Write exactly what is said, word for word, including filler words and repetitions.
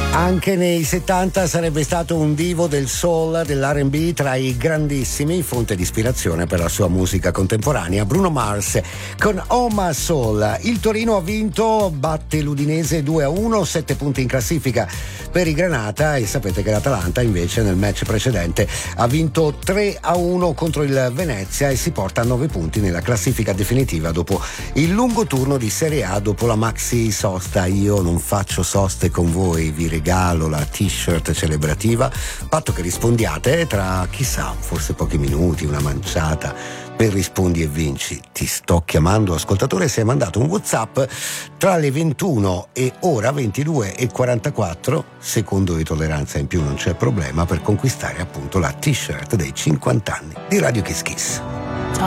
Anche nei settanta sarebbe stato un divo del soul, dell'R and B, tra i grandissimi, fonte di ispirazione per la sua musica contemporanea, Bruno Mars con Oh My Soul. Il Torino ha vinto, batte l'Udinese due a uno, sette punti in classifica per i Granata, e sapete che l'Atalanta invece nel match precedente ha vinto tre a uno contro il Venezia e si porta a nove punti nella classifica definitiva dopo il lungo turno di Serie A, dopo la maxi sosta. Io non faccio soste con voi, vi regalo la t-shirt celebrativa, patto che rispondiate tra, chissà, forse pochi minuti, una manciata per rispondi e vinci. Ti sto chiamando, ascoltatore, se hai mandato un WhatsApp tra le ventuno e ora ventidue e quarantaquattro, secondo di tolleranza in più non c'è problema, per conquistare appunto la t-shirt dei cinquanta anni di Radio Kiss Kiss.